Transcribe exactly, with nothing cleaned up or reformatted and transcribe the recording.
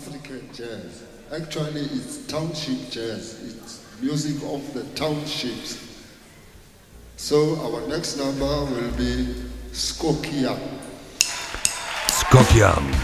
African jazz. Actually, it's township jazz. It's music of the townships. So our next number will be Skokia. Skokian.